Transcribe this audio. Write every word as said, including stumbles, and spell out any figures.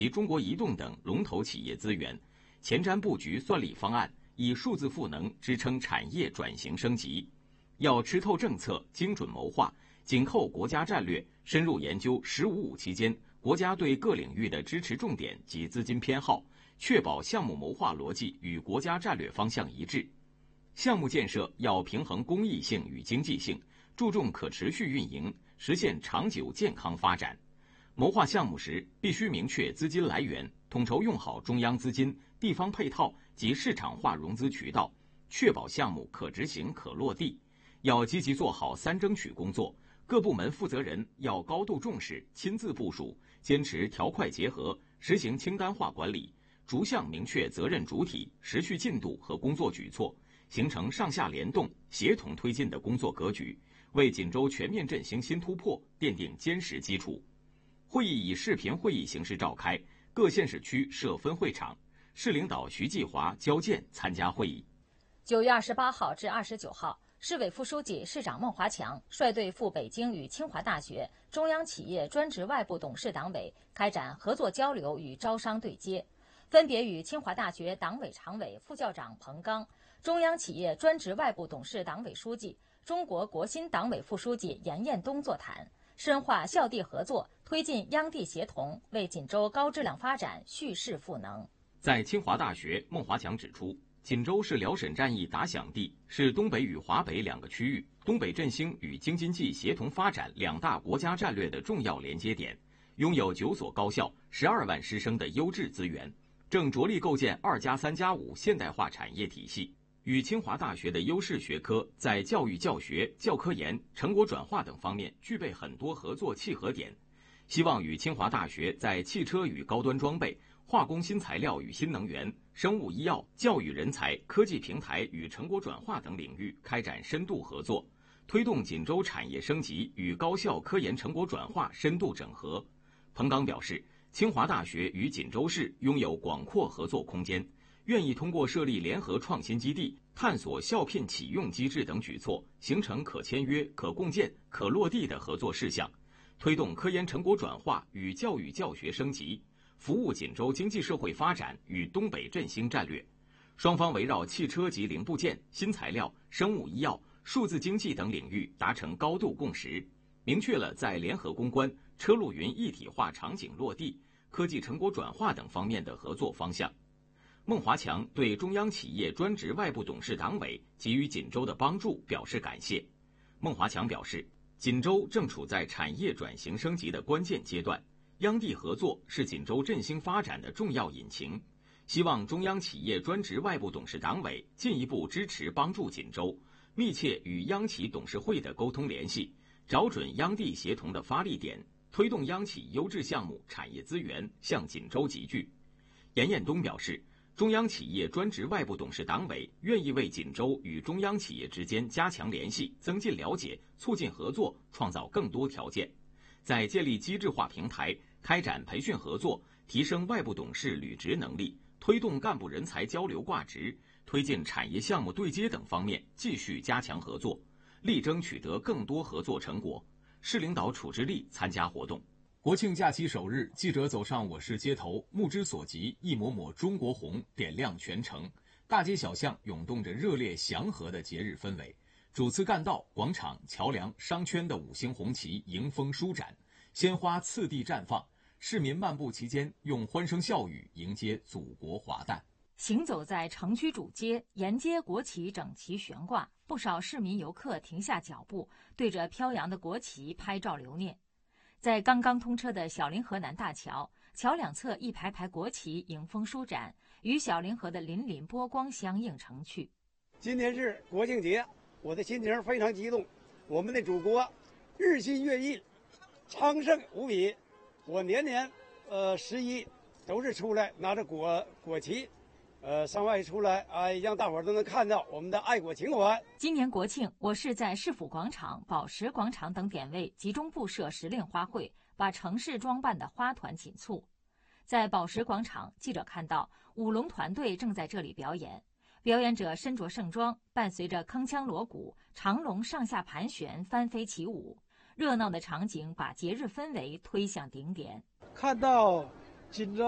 及中国移动等龙头企业资源，前瞻布局算力方案，以数字赋能支撑产业转型升级。要吃透政策，精准谋划，紧扣国家战略，深入研究“十五五”期间国家对各领域的支持重点及资金偏好，确保项目谋划逻辑与国家战略方向一致。项目建设要平衡公益性与经济性，注重可持续运营，实现长久健康发展。谋划项目时，必须明确资金来源，统筹用好中央资金、地方配套及市场化融资渠道，确保项目可执行可落地。要积极做好三争取工作，各部门负责人要高度重视，亲自部署，坚持条块结合，实行清单化管理，逐项明确责任主体、时序进度和工作举措，形成上下联动、协同推进的工作格局，为锦州全面振兴新突破奠定坚实基础。会议以视频会议形式召开，各县市区设分会场，市领导徐继华、焦健参加会议。 九月二十八号至二十九号，市委副书记、市长孟华强率队赴北京与清华大学、中央企业专职外部董事党委开展合作交流与招商对接，分别与清华大学党委常委、副校长彭刚、中央企业专职外部董事党委书记、中国国新党委副书记严彦东座谈，深化校地合作，推进央地协同，为锦州高质量发展蓄势赋能。 在清华大学，孟华强指出，锦州是辽沈战役打响地，是东北与华北两个区域东北振兴与京津冀协同发展两大国家战略的重要连接点，拥有九所高校、十二万师生的优质资源，正着力构建二加三加五现代化产业体系。与清华大学的优势学科在教育教学、教科研、成果转化等方面具备很多合作契合点，希望与清华大学在汽车与高端装备、化工新材料与新能源、生物医药、教育人才、科技平台与成果转化等领域开展深度合作，推动锦州产业升级与高校科研成果转化深度整合。彭刚表示，清华大学与锦州市拥有广阔合作空间，愿意通过设立联合创新基地、探索校聘启用机制等举措，形成可签约、可共建、可落地的合作事项，推动科研成果转化与教育教学升级，服务锦州经济社会发展与东北振兴战略。双方围绕汽车及零部件、新材料、生物医药、数字经济等领域达成高度共识，明确了在联合攻关、车路云一体化场景落地、科技成果转化等方面的合作方向。孟华强对中央企业专职外部董事党委给予锦州的帮助表示感谢。孟华强表示，锦州正处在产业转型升级的关键阶段，央地合作是锦州振兴发展的重要引擎，希望中央企业专职外部董事党委进一步支持帮助锦州，密切与央企董事会的沟通联系，找准央地协同的发力点，推动央企优质项目、产业资源向锦州集聚。严彦东表示，中央企业专职外部董事党委愿意为锦州与中央企业之间加强联系、增进了解、促进合作创造更多条件，在建立机制化平台、开展培训合作、提升外部董事履职能力、推动干部人才交流挂职、推进产业项目对接等方面继续加强合作，力争取得更多合作成果。市领导楚之力参加活动。 国庆假期首日，记者走上我市街头，目之所及，一抹抹中国红点亮全城，大街小巷涌动着热烈祥和的节日氛围。主次干道、广场、桥梁、商圈的五星红旗迎风舒展，鲜花次第绽放，市民漫步其间，用欢声笑语迎接祖国华诞。 行走在城区主街，沿街国旗整齐悬挂，不少市民游客停下脚步，对着飘扬的国旗拍照留念。在刚刚通车的小凌河南大桥，桥两侧一排排国旗迎风舒展，与小凌河的粼粼波光相映成趣。 今天是国庆节，我的心情非常激动。我们的祖国日新月异，昌盛无比。我年年呃十一都是出来拿着国国旗，呃上外出来啊、呃，让大伙儿都能看到我们的爱国情怀。 今年国庆，我市在市府广场、宝石广场等点位集中布设时令花卉，把城市装扮的花团锦簇。在宝石广场，记者看到舞龙团队正在这里表演，表演者身着盛装，伴随着铿锵锣鼓，长龙上下盘旋，翻飞起舞。热闹的场景把节日氛围推向顶点。 看到锦州